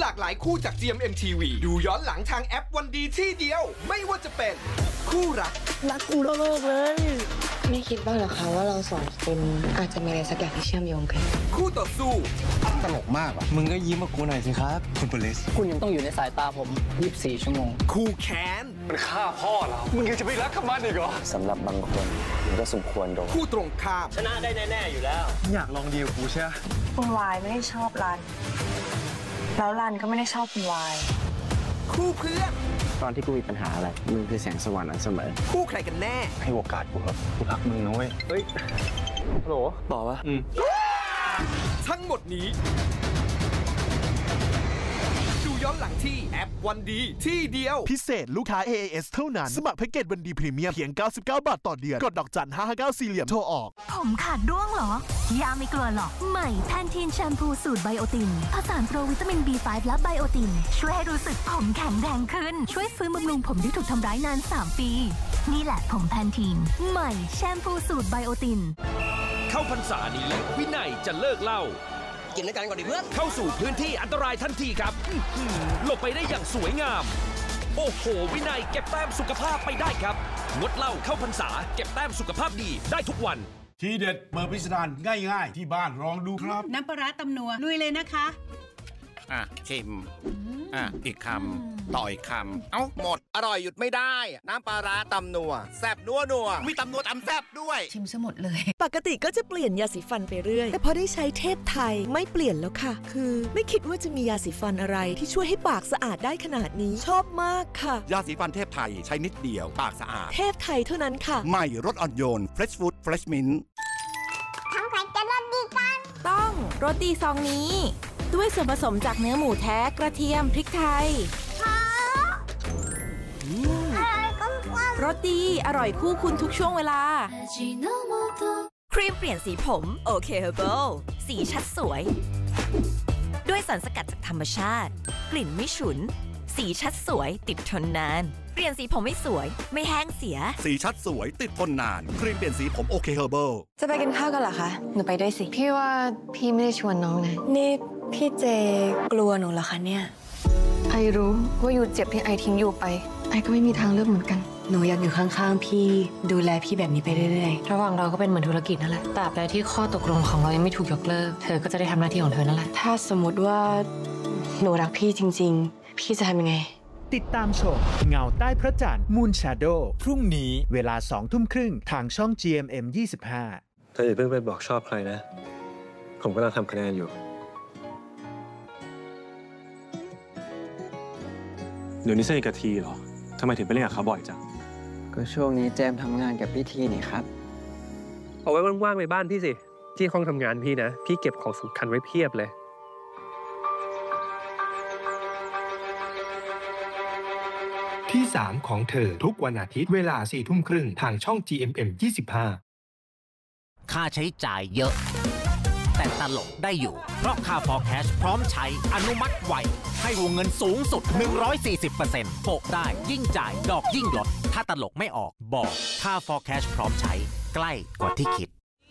ากหลายคู่จาก GMMTV ดูย้อนหลังทางแอปวันดีที่เดียวไม่ว่าจะเป็นคู่รักกูโลกเลยไม่คิดบ้างเหรอคะว่าเราสองคนอาจจะมีอะไรสักอย่างที่เชื่อมโยงกันคู่ต่อสู้ตลกมากว่ะมึงก็ยิ้มกับกูหน่อยสิครับคุณโพลิสคุณยังต้องอยู่ในสายตาผม24 ชั่วโมงคู่แค้นมันฆ่าพ่อเรามึงยังจะไปรักกับมันอีกเหรอสำหรับบางคนมันก็สมควรโดนคู่ตรงข้ามชนะได้แน่ๆอยู่แล้วอยากลองดีกับกูใช่ไหมคุณวายไม่ได้ชอบรันแล้วรันก็ไม่ได้ชอบคุณวายคู่เพื่อนตอนที่กูมีปัญหาอะไรมึงคือแสงสว่างอันเสมอคู่ใครกันแน่ให้โอกาสกูครับกูรักมึงนะเว้ยเฮ้ยฮัลโหลบอกว่าทั้งหมดนี้ดูย้อนหลังที่แอปวันดีที่เดียวพิเศษลูกค้า AIS เท่านั้นสมัครแพ็กเกจวันดีพรีเมียมเพียง99 บาทต่อเดือนกดดอกจัน559 4เหลี่ยมโทรออกผมขาดร่วงเหรอยาไม่กลัวหรอกใหม่แพนทีนแชมพูสูตรไบโอตินผสานโปรวิตามิน B5 และไบโอตินช่วยให้รู้สึกผมแข็งแรงขึ้นช่วยฟื้นบำรุงผมที่ถูกทำร้ายนาน3 ปีนี่แหละผมแพนทีนใหม่แชมพูสูตรไบโอตินเข้าพรรษานี้วินัยจะเลิกเหล้ากินด้วยกันก่อนดิเพื่อนเข้าสู่พื้นที่อันตรายทันทีครับหลบไปได้อย่างสวยงามโอ้โหวินัยเก็บแต้มสุขภาพไปได้ครับงดเหล้าเข้าพรรษาเก็บแต้มสุขภาพดีได้ทุกวันทีเด็ดเปิดพิสดารง่ายๆที่บ้านลองดูครับน้ำปลาร้าตำนัวลุยเลยนะคะชิมอีกคำต่ออีกคำเอ้าหมดอร่อยหยุดไม่ได้น้ำปลาร้าตำนัวแซ่บนัวมีตำนัวตำแซ่บด้วยชิมซะหมดเลยปกติก็จะเปลี่ยนยาสีฟันไปเรื่อยแต่พอได้ใช้เทพไทยไม่เปลี่ยนแล้วค่ะคือไม่คิดว่าจะมียาสีฟันอะไรที่ช่วยให้ปากสะอาดได้ขนาดนี้ชอบมากค่ะยาสีฟันเทพไทยใช้นิดเดียวปากสะอาดเทพไทยเท่านั้นค่ะใหม่รสอ่อนโยน Fresh Food Fresh Mint ทำไข่จะรสดีกันต้องรสดีซองนี้ด้วยส่วนผสมจากเนื้อหมูแท้กระเทียมพริกไทยรสดีอร่อยคู่คุณทุกช่วงเวลาครีมเปลี่ยนสีผมโอเคเฮอร์เบิลสีชัดสวยด้วยสารสกัดจากธรรมชาติกลิ่นไม่ฉุนสีชัดสวยติดทนนานเปลี่ยนสีผมไม่สวยไม่แห้งเสียสีชัดสวยติดทนนานครีมเปลี่ยนสีผมโอเคเฮอร์เบิลจะไปกินข้าวกันเหรอคะหนูไปด้วยสิพี่ว่าพี่ไม่ได้ชวนน้องนะนี่พี่เจกลัวหนูเหรอคะเนี่ยไอรู้ว่าอยู่เจ็บที่ไอทิ้งอยู่ไปไอก็ไม่มีทางเลือกเหมือนกันหนูอยากอยู่ข้างๆพี่ดูแลพี่แบบนี้ไปเรื่อยๆระหว่างเราก็เป็นเหมือนธุรกิจนั่นแหละตราบใดที่ข้อตกลงของเรายังไม่ถูกยกเลิกเธอก็จะได้ทำหน้าที่ของเธอนั่นแหละถ้าสมมติว่าหนูรักพี่จริงๆพี่จะทำยังไงติดตามชมเงาใต้พระจันทร์ Moon Shadow พรุ่งนี้เวลา 20:30 ทางช่อง GMM 25 เธออย่าเพิ่งไปบอกชอบใครนะผมกำลังทำคะแนนอยู่เดี๋ยวนี้สนิทกับทีเหรอทำไมถึงไปเล่นกับเขาบ่อยจังก็ช่วงนี้แจมทำงานกับพี่ทีนี่ครับเอาไว้ว่างๆไปบ้านพี่สิที่ห้องทำงานพี่นะพี่เก็บของสำคัญไว้เพียบเลยที่ 3 ของเธอทุกวันอาทิตย์เวลา 22:30 ทางช่อง GMM 25 ค่าใช้จ่ายเยอะแต่ตลกได้อยู่เพราะค่า for cash พร้อมใช้อนุมัติไวให้วงเงินสูงสุด 140% โปะได้ยิ่งจ่ายดอกยิ่งลดถ้าตลกไม่ออกบอกค่า for cash พร้อมใช้ใกล้กว่าที่คิด